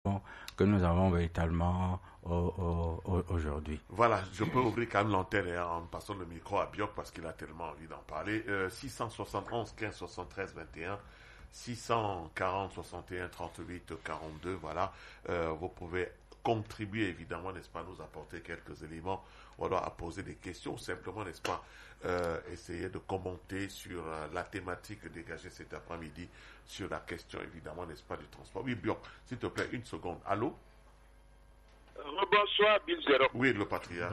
que nous avons véritablement aujourd'hui. Voilà, je peux ouvrir quand même l'antenne en passant le micro à Bioc parce qu'il a tellement envie d'en parler. 671 15 73 21, 640 61 38 42, voilà. Vous pouvez contribuer évidemment, n'est-ce pas, nous apporter quelques éléments, ou alors à poser des questions, simplement, n'est-ce pas, essayer de commenter sur la thématique dégagée cet après-midi, sur la question évidemment, n'est-ce pas, du transport. Oui, Bioc, s'il te plaît, une seconde. Allô? Bonsoir, Bill Zero. Oui, le patriarche.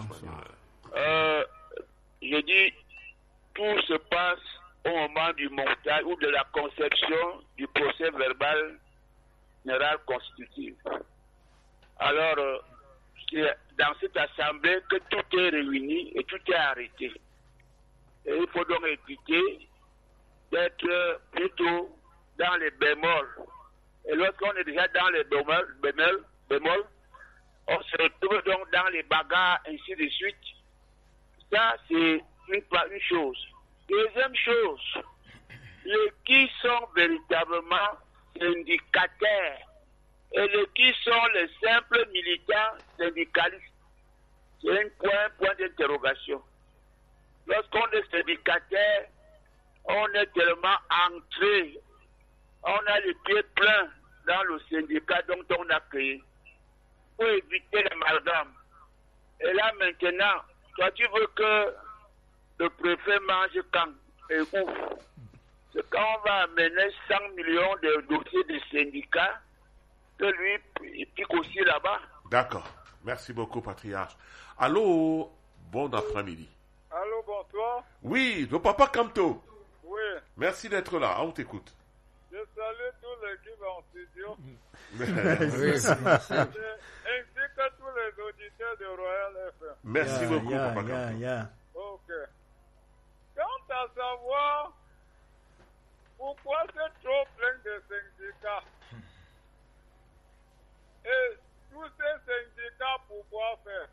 Je dis, tout se passe au moment du montage ou de la conception du procès verbal général constitutif. Alors, c'est dans cette assemblée que tout est réuni et tout est arrêté. Et il faut donc éviter d'être plutôt dans les bémols. Et lorsqu'on est déjà dans les bémols, on se retrouve donc dans les bagarres, ainsi de suite. Ça, c'est une chose. Deuxième chose, qui sont véritablement syndicataires et qui sont les simples militants syndicalistes. C'est un point d'interrogation. Lorsqu'on est syndicataire, on est tellement entré, on a les pieds pleins dans le syndicat dont on a créé. Pour éviter l'amalgame. Et là maintenant, toi tu veux que le préfet mange quand et où? C'est quand on va amener 100 millions de dossiers de syndicats que lui, il pique aussi là-bas. D'accord. Merci beaucoup, patriarche. Allô, bon après-midi. Allô, bonsoir. Oui, le papa Kamto. Oui. Merci d'être là, on t'écoute. Je salue toute l'équipe en studio. Ainsi que tous les auditeurs de Royal FM. Merci beaucoup, papa Kamto. Ok. Quant à savoir pourquoi c'est trop plein de syndicats et tous ces syndicats, pourquoi faire?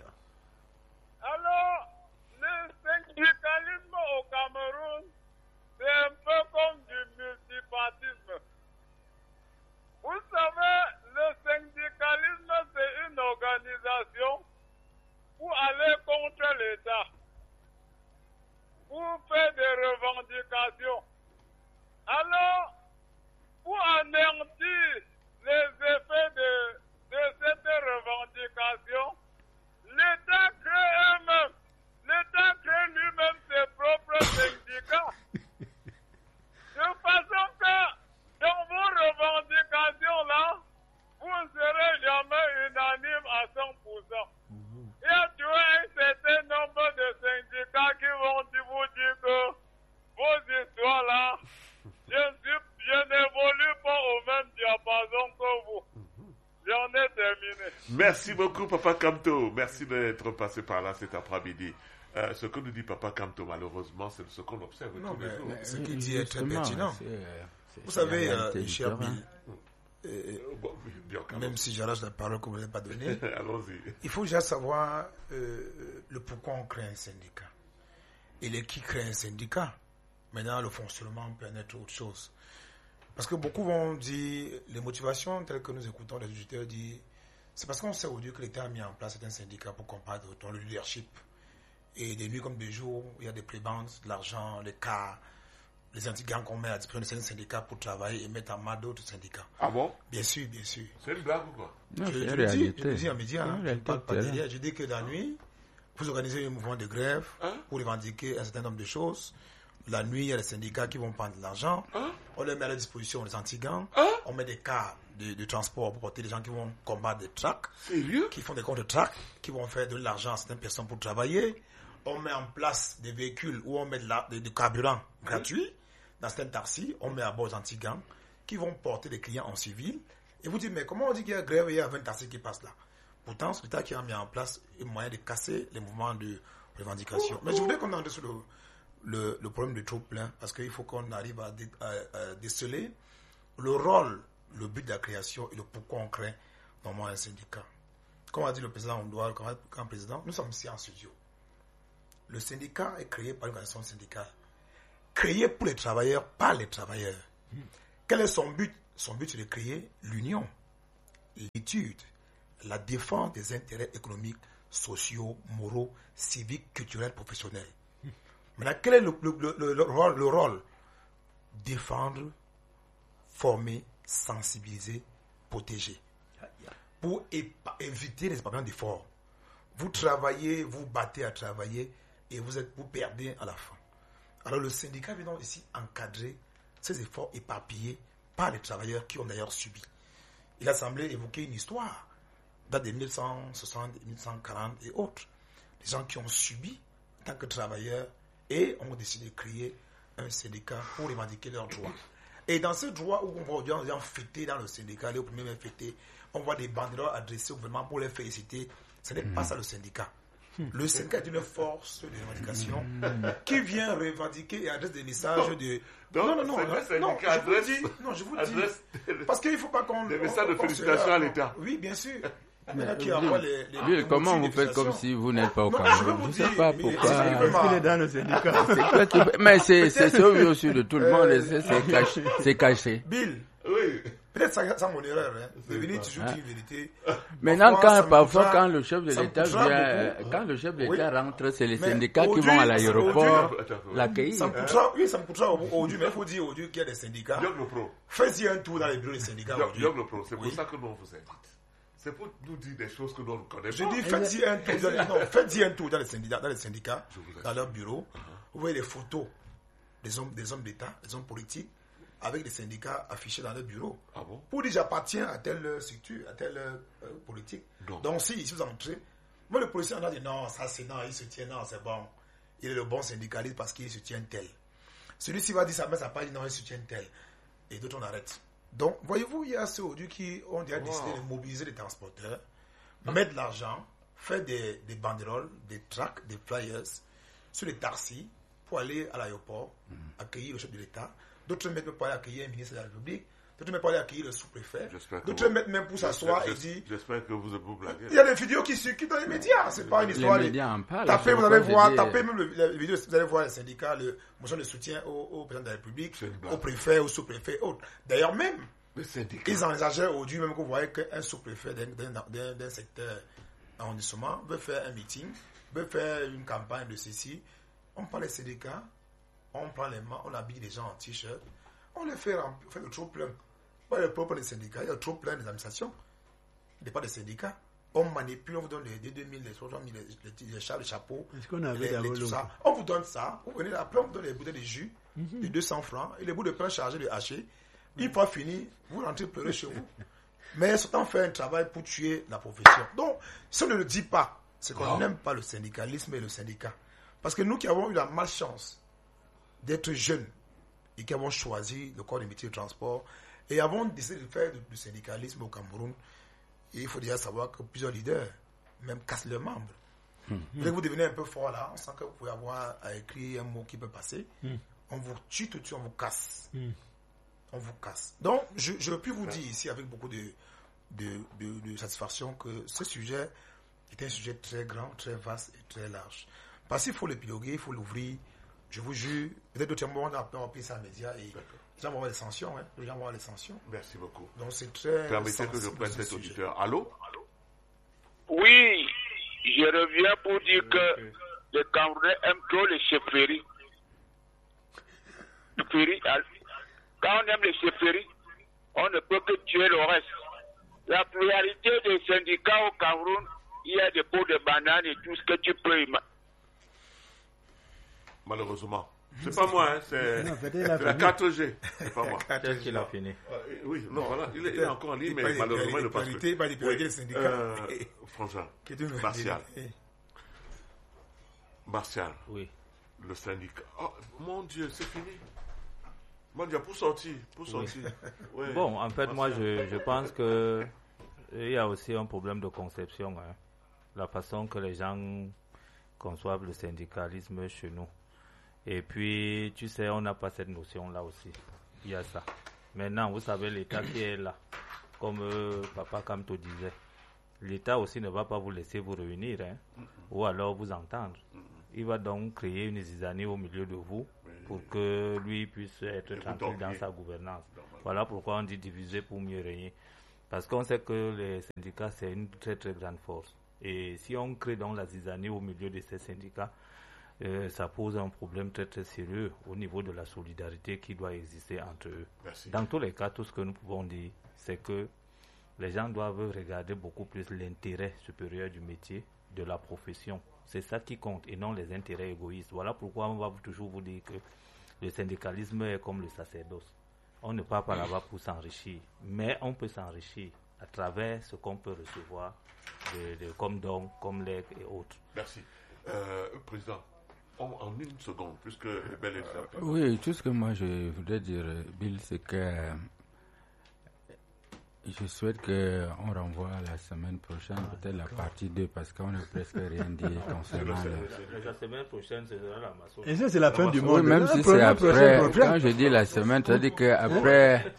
Alors, le syndicalisme au Cameroun, c'est un peu comme du multipartisme. Vous savez, le syndicalisme, c'est une organisation pour aller contre l'État, pour faire des revendications. Alors, pour anéantir les effets de cette revendication, l'État crée lui-même ses propres syndicats. De façon que dans vos revendications-là, vous ne serez jamais unanime à 100%. Il y a toujours un certain nombre de syndicats qui vont vous dire que vos histoires-là, je n'évolue pas au même diapason que vous. J'en ai terminé. Merci beaucoup, Papa Kamto. Merci d'être passé par là cet après-midi. Ce que nous dit Papa Kamto, malheureusement, c'est ce qu'on observe tous les jours. Ce qu'il dit est très pertinent. Vous savez, cher Bill, même si j'arrache la parole que vous n'avez pas donnée, il faut déjà savoir le pourquoi on crée un syndicat. Et qui crée un syndicat. Maintenant, le fonctionnement peut en être autre chose. Parce que beaucoup vont dire, les motivations telles que nous écoutons les auditeurs disent, c'est parce qu'on sait aujourd'hui que l'État a mis en place un syndicat pour combattre le leadership. Et des nuits comme des jours, il y a des prébendes, de l'argent, les cas, les anti-gangs qu'on met à disposition de certains syndicats pour travailler et mettre en mal d'autres syndicats. Ah bon? Bien sûr, bien sûr. C'est une blague ou quoi? Je le dis en média, je ne parle pas derrière. Je dis que la nuit, vous organisez un mouvement de grève pour revendiquer un certain nombre de choses. La nuit, il y a les syndicats qui vont prendre de l'argent. On les met à la disposition des anti-gangs. On met des cars de transport pour porter les gens qui vont combattre des tracks. Sérieux? Qui font des contre-tracks, qui vont faire de l'argent à certaines personnes pour travailler. On met en place des véhicules où on met du carburant gratuit. Dans certains taxis, on met à bord des anti-gangs qui vont porter des clients en civil. Et vous dites, mais comment on dit qu'il y a grève et il y a 20 taxis qui passent là? Pourtant, c'est l'État qui a mis en place un moyen de casser les mouvements de revendication. Mais je voudrais qu'on entre sur le problème du trop plein, parce qu'il faut qu'on arrive à déceler le rôle, le but de la création et le pourquoi on crée normalement un syndicat. Comme a dit le président Ondoa, quand président, nous sommes ici en studio. Le syndicat est créé par une organisation syndicale, créé pour les travailleurs, par les travailleurs. Quel est son but? Son but, c'est de créer l'union. l'étude, la défense des intérêts économiques, sociaux, moraux, civiques, culturels, professionnels. Maintenant, quel est le rôle? Défendre, former, sensibiliser, protéger. Pour éviter les épargnements d'efforts. Vous travaillez, vous battez à travailler et vous perdez à la fin. Alors le syndicat vient donc ici encadrer ces efforts éparpillés par les travailleurs qui ont d'ailleurs subi. Il a semblé évoquer une histoire date de 1960, 1940 et autres. Les gens qui ont subi en tant que travailleurs et ont décidé de créer un syndicat pour revendiquer leurs droits. Et dans ce droit où on voit des gens fêter dans le syndicat, les premiers même fêter, on voit des banderoles adressées au gouvernement pour les féliciter. Ce n'est pas ça le syndicat. Le syndicat est une force de revendication qui vient revendiquer et adresse des messages de... Non, je vous dis. Parce qu'il ne faut pas qu'on... Des messages de félicitations à l'État. Oui, bien sûr. Comment vous faites comme si vous n'êtes pas au Cameroun? Je ne sais pas pourquoi. Il est dans le syndicat. Mais c'est obvious aussi de tout le monde. C'est caché. Bill. Oui. Peut-être ça mon erreur. C'est venu toujours dire une vérité. Maintenant, quand le chef de l'État vient, quand le chef de l'État rentre, c'est les syndicats qui vont à l'aéroport l'accueillir. Ça me coûtera aujourd'hui, mais il faut dire aujourd'hui qu'il y a des syndicats. Faites-y un tour dans les bureaux des syndicats aujourd'hui. C'est pour ça que nous on vous invite. C'est pour nous dire des choses que nous ne connaissons pas. Je dis, faites-y un tour dans les syndicats, dans leurs bureaux. Vous voyez les photos des hommes d'État, des hommes politiques, avec les syndicats affichés dans leur bureau. Ah bon? Pour dire, j'appartiens à telle structure, à telle politique. Non. Donc, si ici vous entrez, moi le policier en a dit, non, ça c'est non, il se tient, non, c'est bon. Il est le bon syndicaliste parce qu'il se tient tel. Celui-ci va dire ça, mais ça n'a pas dit, non, il se tient tel. Et d'autres, on arrête. Donc, voyez-vous, il y a ceux aujourd'hui qui ont déjà décidé de mobiliser les transporteurs, mettre de l'argent, faire des banderoles, des tracts, des flyers sur les taxis pour aller à l'aéroport, accueillir le chef de l'État. D'autres mettent pour aller accueillir un ministre de la République. D'autres mettent pour aller accueillir le sous-préfet. D'autres mettent même pour s'asseoir et dire... J'espère que vous êtes vous blaguez. Il y a des vidéos qui circulent dans les médias. C'est pas une histoire. Les médias en parlent. Tapez, vous allez voir, tapez même les vidéos, vous allez voir les syndicats, le motion de soutien au président de la République, au préfet, au sous-préfet, autres. D'ailleurs même, ils envisagèrent aujourd'hui même que vous voyez qu'un sous-préfet d'un secteur arrondissement veut faire un meeting, veut faire une campagne de ceci. On prend les syndicats, on prend les mains, on habille les gens en t-shirt, on les fait le trop plein. Pas le propre des syndicats, il y a trop plein des administrations. Il n'y a pas de syndicats. On manipule, on vous donne les 2000, les 60 000, les chapeaux, tout ça. On vous donne ça, vous venez après, on vous donne les bouteilles de jus, de 200 francs, et les bouts de pain chargés de haché. Une fois fini, vous rentrez pleurer chez vous. Mais Satan fait un travail pour tuer la profession. Donc, si on ne le dit pas, c'est qu'on n'aime pas le syndicalisme et le syndicat. Parce que nous qui avons eu la malchance d'être jeunes et qui avons choisi le corps des métiers de transport et avons décidé de faire du syndicalisme au Cameroun, il faut déjà savoir que plusieurs leaders même cassent leurs membres. Dès que vous devenez un peu fort là, on sent que vous pouvez avoir à écrire un mot qui peut passer. On vous tue tout de suite, on vous casse. On vous casse. Donc, je peux vous dire ici avec beaucoup de satisfaction que ce sujet est un sujet très grand, très vaste et très large. Parce qu'il faut l'épiloguer, il faut l'ouvrir. Je vous jure, peut-être d'autres moments, on a appris ça à médias et les gens vont avoir des sanctions. Les gens vont avoir des sanctions. Merci beaucoup. Donc, c'est très... Permettez que je prenne cet auditeur. Allô? Oui, je reviens pour dire que les Camerounais aiment trop les chefferies. Quand on aime les chefferies, on ne peut que tuer le reste. La pluralité des syndicats au Cameroun, il y a des pots de bananes et tout ce que tu peux imaginer. Malheureusement. C'est pas moi, c'est la 4G. C'est pas moi. Peut-être qu'il a fini. Oui, non, voilà. Il est encore en ligne, mais malheureusement, il ne passe pas. Frangin, Martial. Oui. Le syndicat. Oh, mon Dieu, c'est fini. Mon Dieu, pour sortir. Oui. Ouais. Bon, en fait, moi, je pense que il y a aussi un problème de conception. La façon que les gens conçoivent le syndicalisme chez nous. Et puis, tu sais, on n'a pas cette notion-là aussi. Il y a ça. Maintenant, vous savez, l'État qui est là, comme Papa Kamto disait, l'État aussi ne va pas vous laisser vous réunir, ou alors vous entendre. Il va donc créer une zizanie au milieu de vous pour que lui puisse être tranquille dans sa gouvernance. Voilà pourquoi on dit diviser pour mieux régner. Parce qu'on sait que les syndicats, c'est une très très grande force. Et si on crée donc la zizanie au milieu de ces syndicats, ça pose un problème très très sérieux au niveau de la solidarité qui doit exister entre eux. Merci. Dans tous les cas, tout ce que nous pouvons dire, c'est que les gens doivent regarder beaucoup plus l'intérêt supérieur du métier, de la profession. C'est ça qui compte et non les intérêts égoïstes. Voilà pourquoi on va toujours vous dire que le syndicalisme est comme le sacerdoce. On ne part pas là-bas pour s'enrichir, mais on peut s'enrichir à travers ce qu'on peut recevoir comme dons, comme legs et autres. Merci. Président, en une seconde, puisque Belle est là. Oui, tout ce que moi je voudrais dire, Bill, c'est que je souhaite qu'on renvoie la semaine prochaine, peut-être la partie 2, parce qu'on n'a presque rien dit concernant La semaine prochaine, c'est la maçon. Et ça, c'est la fin du monde. Oui, même si c'est après. Quand je dis la semaine, ça veut dire qu'après.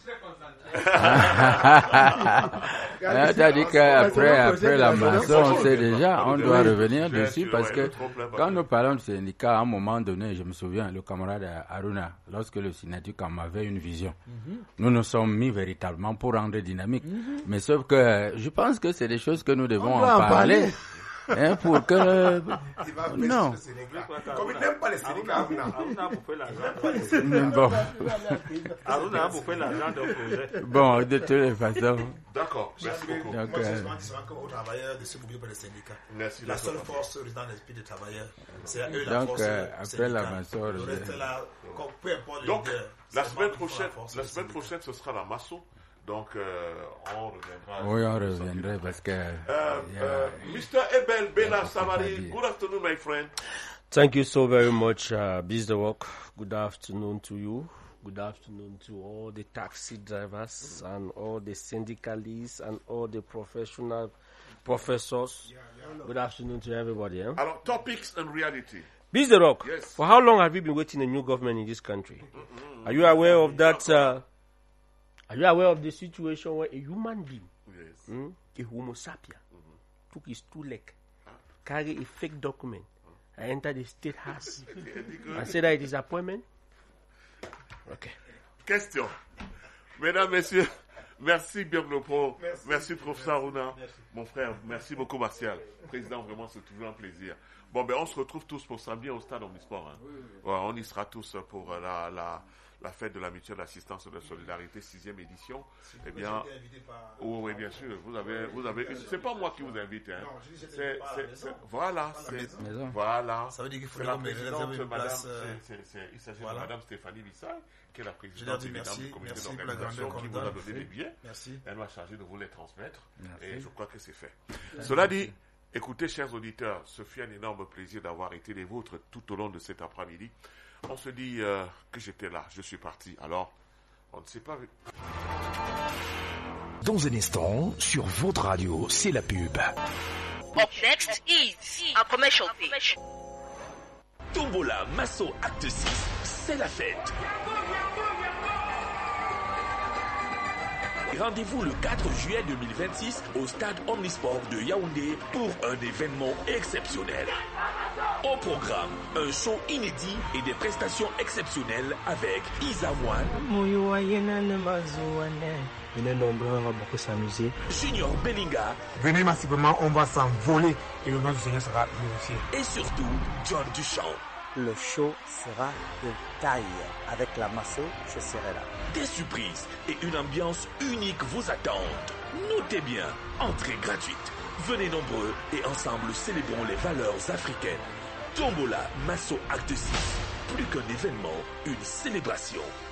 C'est-à-dire qu'après la maçon, on sait déjà, on doit revenir dessus parce que quand nous parlons de syndicat, à un moment donné, je me souviens, le camarade Aruna, lorsque le Syndicat avait une vision, nous nous sommes mis véritablement pour rendre dynamique. Mais sauf que je pense que c'est des choses que nous devons en parler. Hein, pour que... Non. Comme il n'aime pas les syndicats, Aruna a bouffé l'argent. Bon. Aruna a bouffé l'argent d'un projet. Bon, de toutes les façons. D'accord, merci beaucoup. Donc, moi, je suis encore aux travailleurs de se bouger par les syndicats. Merci. La seule force résidant dans l'esprit des travailleurs, c'est à eux la donc force. après la maçon, Le reste là, peu importe Donc, leader, la c'est semaine pas pour prochaine, force la des semaine syndicats. prochaine, ce sera la maçon. Donc, on reviendra. oui, on reviendrait parce que... Mr. Ebel Bella Samari, good afternoon, my friend. Thank you so very much, Bizderwalk. Good afternoon to you. Good afternoon to all the taxi drivers and all the syndicalists and all the professional professors. Good afternoon to everybody. Eh? Alors, topics and reality. Bizderwalk, Yes. for how long have you been waiting a new government in this country? Are you aware of that? Are you aware of the situation where a human being, Yes. a Homo sapien, took his two legs, carried a fake document, and entered the state house and said that it is appointment? Okay. Question. Mesdames, Messieurs, merci Bioglopo, merci professeur Aruna, mon frère, merci beaucoup Martial. Président, vraiment c'est toujours un plaisir. Bon, ben on se retrouve tous pour samedi au stade Omnisport. Hein. Ouais, on y sera tous pour la fête de la mutuelle d'assistance et de solidarité, 6e édition. Eh bien, oui, bien sûr, vous avez, c'est pas moi qui vous invite, hein. Voilà, voilà. Ça veut dire qu'il faut la me réserver présidente, une place. il s'agit voilà. de Madame Stéphanie Lissaï, qui est la Je leur présidente dis évidemment merci, du comité merci pour la d'organisation, grandeur qui qu'on vous a donne. donné des billets. Merci. Elle m'a chargé de vous les transmettre. Merci. Et je crois que c'est fait. Cela dit, écoutez, chers auditeurs, ce fut un énorme plaisir d'avoir été les vôtres tout au long de cet après-midi. On se dit que j'étais là, je suis parti. Alors, on ne s'est pas vu. Dans un instant, sur votre radio, c'est la pub. Up next is a commercial pitch. Tombola Masso Acte 6, c'est la fête. Rendez-vous le 4 juillet 2026 au stade Omnisport de Yaoundé pour un événement exceptionnel. Au programme, un show inédit et des prestations exceptionnelles avec Isawan, Junior Bellinga. Venez massivement, on va s'envoler et le nom du Seigneur sera glorifié. Et surtout, John Duchamp. Le show sera de taille. Avec la masso, je serai là. Des surprises et une ambiance unique vous attendent. Notez bien, entrée gratuite. Venez nombreux et ensemble célébrons les valeurs africaines. Tombola Masso Acte 6. Plus qu'un événement, une célébration.